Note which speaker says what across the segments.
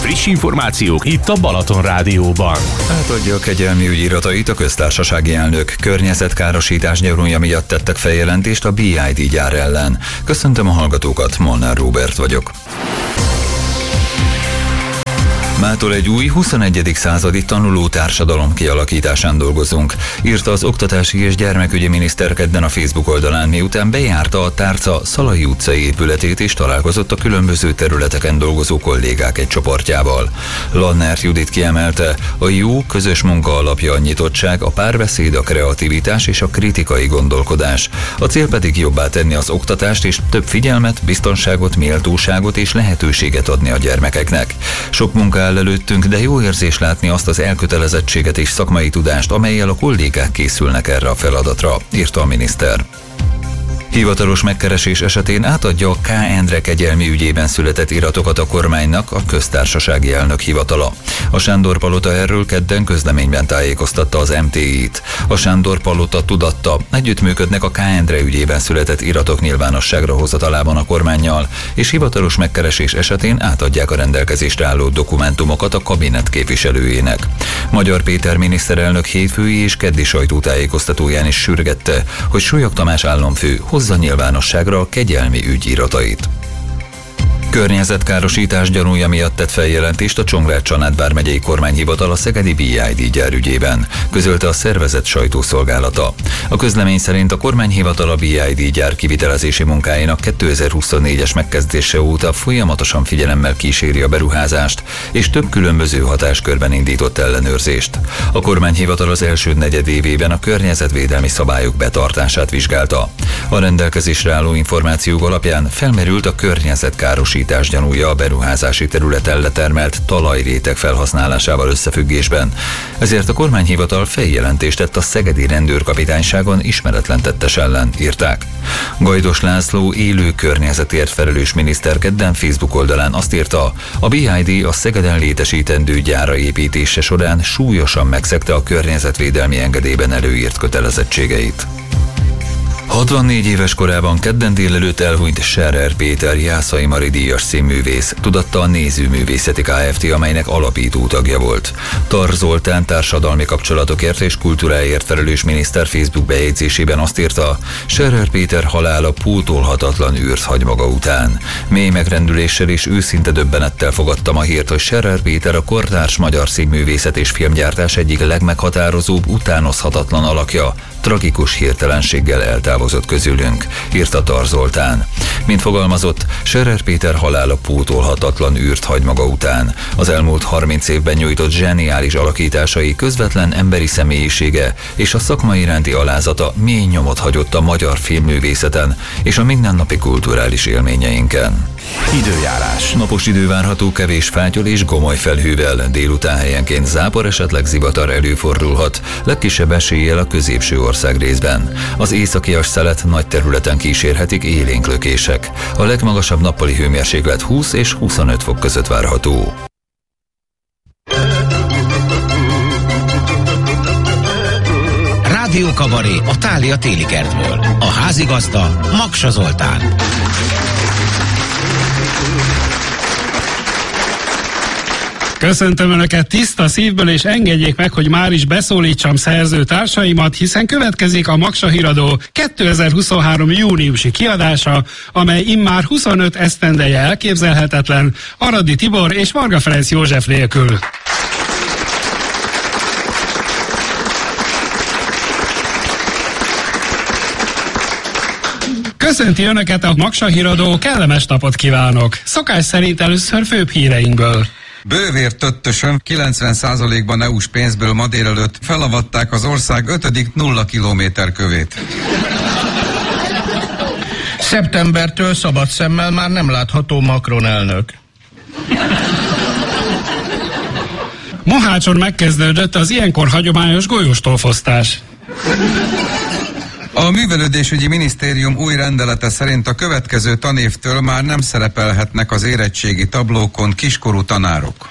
Speaker 1: Friss információk itt a Balaton Rádióban.
Speaker 2: Átadja a kegyelmi ügy iratait a köztársasági elnök. Környezetkárosítás gyanúja miatt tettek feljelentést a BID gyár ellen. Köszöntöm a hallgatókat, Molnár Róbert vagyok. Mától egy új 21. századi tanuló társadalom kialakításán dolgozunk, írta az Oktatási és Gyermekügyi Miniszter kedden a Facebook oldalán, miután bejárta a tárca Szalai utcai épületét és találkozott a különböző területeken dolgozó kollégák egy csoportjával. Lannert Judit kiemelte, a jó közös munka alapja a nyitottság, a párbeszéd, a kreativitás és a kritikai gondolkodás. A cél pedig jobbá tenni az oktatást és több figyelmet, biztonságot, méltóságot és lehetőséget adni a gyermekeknek. Sok munka áll előttünk, de jó érzés látni azt az elkötelezettséget és szakmai tudást, amellyel a kollégák készülnek erre a feladatra, írta a miniszter. Hivatalos megkeresés esetén átadja a K. Endre kegyelmi ügyében született iratokat a kormánynak a köztársasági elnök hivatala. A Sándor Palota erről kedden közleményben tájékoztatta az MTI-t. A Sándor Palota tudatta, együttműködnek a K. Endre ügyében született iratok nyilvánosságra hozatalában a kormánnyal, és hivatalos megkeresés esetén átadják a rendelkezésre álló dokumentumokat a kabinet képviselőjének. Magyar Péter miniszterelnök hétfői és keddi sajtótájékoztatóján is sürgette, hogy Súlyog Tamás államfő hozza nyilvánosságra a kegyelmi ügy iratait. Környezetkárosítás gyanúja miatt tett feljelentést a Csongrád-Csanád vármegyei kormányhivatal a szegedi BID gyár ügyében, közölte a szervezet sajtószolgálata. A közlemény szerint a kormányhivatal a BID gyár kivitelezési munkáinak 2024-es megkezdése óta folyamatosan figyelemmel kíséri a beruházást, és több különböző hatáskörben indított ellenőrzést. A kormányhivatal az első negyedévében a környezetvédelmi szabályok betartását vizsgálta. A rendelkezésre álló információk alapján felmerült a környezetkárosítás gyanúja a beruházási területen letermelt talajréteg felhasználásával összefüggésben. Ezért a kormányhivatal feljelentést tett a szegedi rendőrkapitányságon ismeretlen tettes ellen, írták. Gajdos László élő környezetért felelős miniszter kedden Facebook oldalán azt írta, a BID a Szegeden létesítendő gyára építése során súlyosan megszegte a környezetvédelmi engedélyben előírt kötelezettségeit. 64 éves korában kedden délelőtt elhunyt Scherer Péter Jászai Mari díjas színművész, tudatta a Nézőművészeti Kft., amelynek alapító tagja volt. Tar Zoltán társadalmi kapcsolatokért és kultúráért felelős miniszter Facebook bejegyzésében azt írta, Scherer Péter halála pótolhatatlan űrt hagy maga után. Mély megrendüléssel és őszinte döbbenettel fogadtam a hírt, hogy Scherer Péter a kortárs magyar színművészet és filmgyártás egyik legmeghatározóbb, utánozhatatlan alakja, tragikus hirtelenséggel eltávozott közülünk, írta Tar Zoltán. Mint fogalmazott, Scherer Péter halála pótolhatatlan űrt hagy maga után. Az elmúlt 30 évben nyújtott zseniális alakításai, közvetlen emberi személyisége és a szakma iránti alázata mély nyomot hagyott a magyar filmművészeten és a mindennapi kulturális élményeinken.
Speaker 1: Időjárás.
Speaker 2: Napos idő várható, kevés fátyol és gomoly felhővel, délután helyenként zápor, esetleg zivatar előfordulhat, legkisebb eséllyel a középső ország részben. Az északias szelet nagy területen kísérhetik élénk lökések. A legmagasabb nappali hőmérséklet 20 és 25 fok között várható.
Speaker 3: Rádió Kabaré a Thália téli kertből. A házigazda Maksa Zoltán.
Speaker 4: Köszöntöm Önöket tiszta szívből, és engedjék meg, hogy már is beszólítsam szerző társaimat, hiszen következik a Maksa Híradó 2023. júniusi kiadása, amely immár 25 esztendeje elképzelhetetlen Aradi Tibor és Varga Ferenc József nélkül. Köszönti Önöket a Maksa Híradó, kellemes napot kívánok! Szokás szerint először főbb híreinkből.
Speaker 5: Bővér töttösön 90%-ban EU-s pénzből ma délelőtt felavatták az ország 5. 0 kilométer kövét.
Speaker 6: Szeptembertől szabad szemmel már nem látható Macron elnök.
Speaker 4: Mohácson megkezdődött az ilyenkor hagyományos golyóstólfosztás.
Speaker 5: A Művelődésügyi Minisztérium új rendelete szerint a következő tanévtől már nem szerepelhetnek az érettségi tablókon kiskorú tanárok.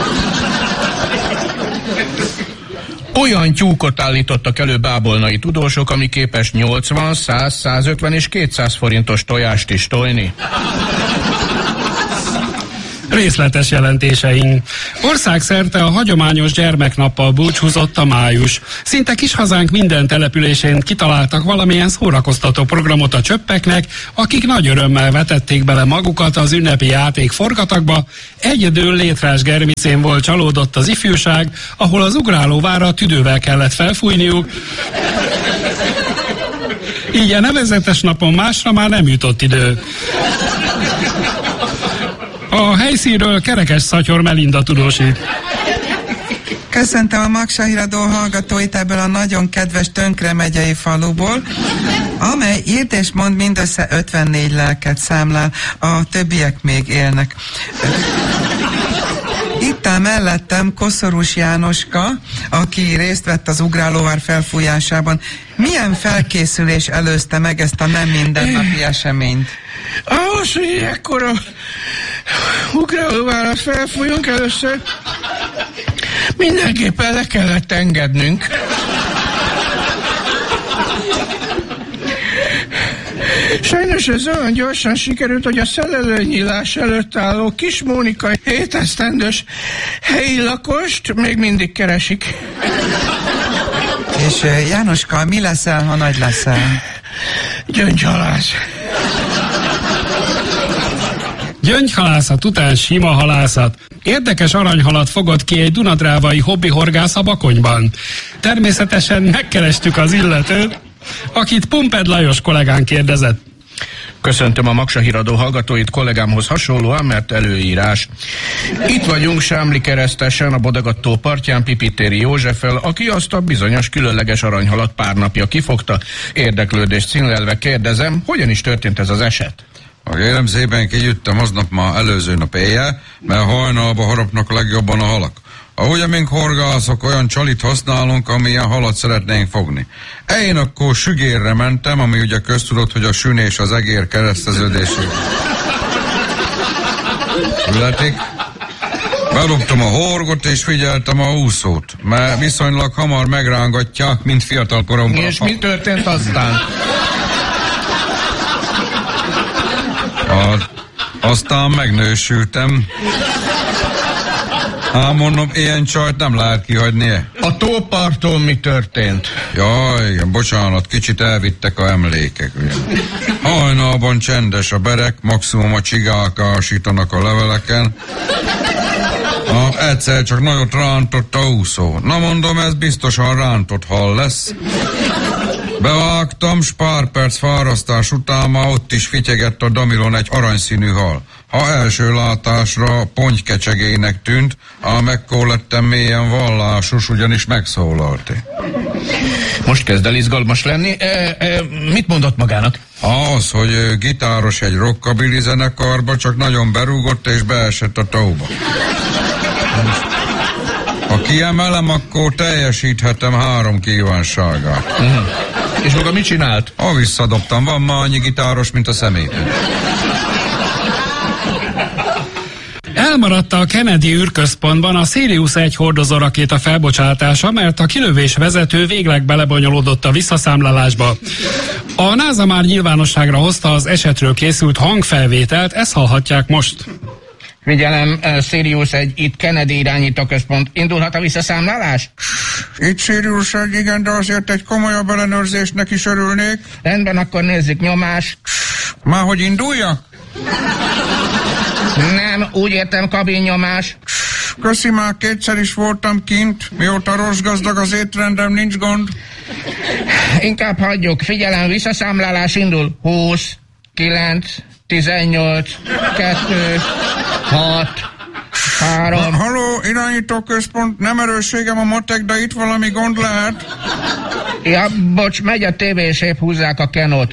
Speaker 6: Olyan tyúkot állítottak elő bábolnai tudósok, ami képes 80, 100, 150 és 200 forintos tojást is tojni.
Speaker 4: Részletes jelentéseink. Országszerte a hagyományos gyermeknappal búcsúzott a május. Szinte kis hazánk minden településén kitaláltak valamilyen szórakoztató programot a csöppeknek, akik nagy örömmel vetették bele magukat az ünnepi játék forgatagba. Egyedül Létrás Germicén volt csalódott az ifjúság, ahol az ugrálóvára tüdővel kellett felfújniuk. Így a nevezetes napon másra már nem jutott idő. A helyszínről Kerekes Szatyor Melinda tudósít.
Speaker 7: Köszöntöm a Maksa Híradó hallgatóit ebből a nagyon kedves Tönkre megyei faluból, amely írt és mond mindössze 54 lelket számlál, a többiek még élnek. Itt áll mellettem Koszorús Jánoska, aki részt vett az ugrálóvár felfújásában. Milyen felkészülés előzte meg ezt a nem mindennapi eseményt?
Speaker 6: Ahhoz, hogy ekkora ugrálóvárat felfújunk először, mindenképpen le kellett engednünk. Sajnos ez olyan gyorsan sikerült, hogy a szelelőnyílás előtt álló kis Mónika 7 esztendős helyi lakost még mindig keresik.
Speaker 7: És Jánoska, mi leszel, ha nagy leszel?
Speaker 6: Gyöngyhalász.
Speaker 4: Gyöngyhalászat után sima halászat. Érdekes aranyhalat fogott ki egy dunadrávai hobbihorgász a Bakonyban. Természetesen megkerestük az illetőt, akit Pumped Lajos kollégán kérdezett.
Speaker 6: Köszöntöm a Maksa Híradó hallgatóit, kollégámhoz hasonlóan, mert előírás. Itt vagyunk Sámli keresztesen, a Bodagattó partján Pipitéri Józseffel, aki azt a bizonyos különleges aranyhalat pár napja kifogta. Érdeklődést színlelve kérdezem, hogyan is történt ez az eset?
Speaker 5: Kérem szépen, kigyüttem aznap már előző nap éjjel, mert hajnalba harapnak legjobban a halak. Ahogy amink horgászok, olyan csalit használunk, amilyen halat szeretnénk fogni. Én akkor sügérre mentem, ami ugye köztudott, hogy a sün és az egér kereszteződését ületik. Bedobtam a horgot és figyeltem a úszót, mert viszonylag hamar megrángatják, mint fiatal koromban.
Speaker 6: És mi történt aztán?
Speaker 5: Aztán megnősültem. Mondom, ilyen csajt nem lehet kihagyni.
Speaker 6: A tóparton mi történt?
Speaker 5: Jaj, igen, bocsánat, kicsit elvittek a emlékek. Ugye. Hajnalban csendes a berek, maximum a csigák ásítanak a leveleken. Egyszer csak nagyot rántott a úszó. Na mondom, ez biztosan rántott hal lesz. Bevágtam, s pár perc fárasztás után már ott is fityegett a damilon egy aranyszínű hal. Ha első látásra pontykecsegének tűnt, ám ekkor lettem mélyen vallásos, ugyanis megszólalt.
Speaker 6: Most kezd el izgalmas lenni. Mit mondott magának?
Speaker 5: Az, hogy gitáros egy rockabilly zenekarba, csak nagyon berúgott és beesett a tóba. Ha kiemelem, akkor teljesíthetem 3 kívánságát.
Speaker 6: És maga mit csinált?
Speaker 5: Visszadobtam, van ma annyi gitáros, mint a szemétben.
Speaker 4: Elmaradt a Kennedy űrközpontban a Sirius 1 hordozó rakéta felbocsátása, mert a kilövés vezető végleg belebonyolódott a visszaszámlálásba. A NASA már nyilvánosságra hozta az esetről készült hangfelvételt, ezt hallhatják most.
Speaker 6: Figyelem, Sirius 1, itt Kennedy irányítóközpont. Indulhat a visszaszámlálás?
Speaker 5: Itt Sirius 1, igen, de azért egy komolyabb ellenőrzésnek is örülnék.
Speaker 6: Rendben, akkor nézzük, nyomás.
Speaker 5: Már hogy induljak?
Speaker 6: Nem, úgy értem, kabinnyomás.
Speaker 5: Köszi, már 2-szer is voltam kint. Mióta rossz gazdag az étrendem, nincs gond.
Speaker 6: Inkább hagyjuk. Figyelem, visszaszámlálás indul. 20, 9, 18, 2, 6, 3.
Speaker 5: Halló, irányítóközpont, nem erősségem a matek, de itt valami gond lehet.
Speaker 6: Ja, bocs, megy a tévé, és épp húzzák a kenót.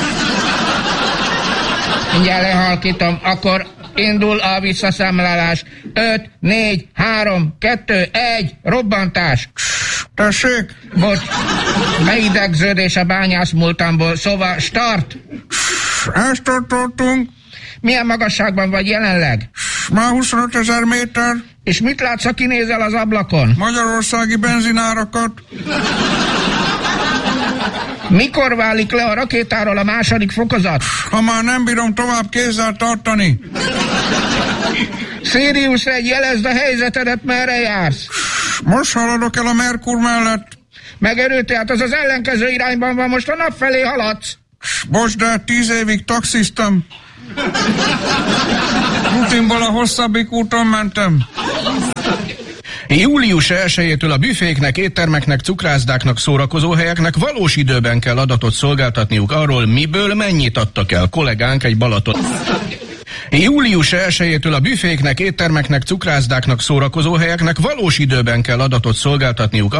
Speaker 6: Mindjárt lehalkítom, akkor indul a visszaszámlálás. 5, 4, 3, 2, 1, robbantás.
Speaker 5: Tessék?
Speaker 6: Bocs, beidegződés a bányász múltamból, szóval start.
Speaker 5: Elstartoltunk.
Speaker 6: Milyen magasságban vagy jelenleg?
Speaker 5: Már 25 000 méter.
Speaker 6: És mit látsz, ha kinézel az ablakon?
Speaker 5: Magyarországi benzinárakat.
Speaker 6: Mikor válik le a rakétáról a második fokozat?
Speaker 5: Ha már nem bírom tovább kézzel tartani.
Speaker 6: Sirius 1, jelezd a helyzetedet, merre jársz?
Speaker 5: Most haladok el a Merkur mellett.
Speaker 6: Megerő, tehát az ellenkező irányban van, most a nap felé haladsz.
Speaker 5: Bocs, de 10 évig taxiztam. Rutinból a hosszabbik úton mentem.
Speaker 6: Július 1-től a büféknek, éttermeknek, cukrászdáknak, szórakozóhelyeknek valós időben kell adatot szolgáltatniuk arról, miből mennyit adtak el. Kollégánk egy Balaton. Július 1-től a büféknek, éttermeknek, cukrászdáknak, szórakozóhelyeknek valós időben kell adatot szolgáltatniuk